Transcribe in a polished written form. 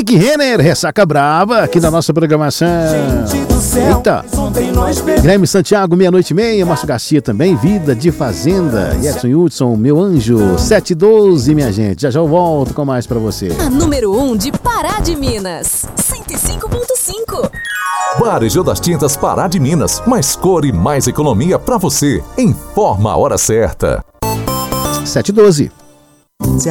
Rick Renner, Ressaca Brava, aqui na nossa programação. Eita! Grêmio Santiago, 00:30, Márcio Garcia também, Vida de Fazenda, Edson Hudson, Meu Anjo, 7h12, minha gente. Já eu volto com mais pra você. A número 1 de Pará de Minas, 105.5. Varejo das Tintas Pará de Minas, mais cor e mais economia pra você. Informa a hora certa. 7h12.